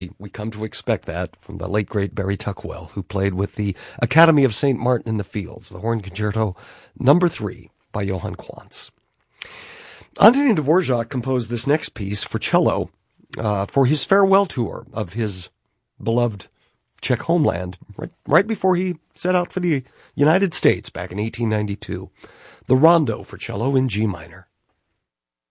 We come to expect that from the late, great Barry Tuckwell, who played with the Academy of St. Martin in the Fields, the Horn Concerto No. 3 by Johann Quantz. Antonin Dvorak composed this next piece for cello for his farewell tour of his beloved Czech homeland, right before he set out for the United States back in 1892. The Rondo for cello in G minor.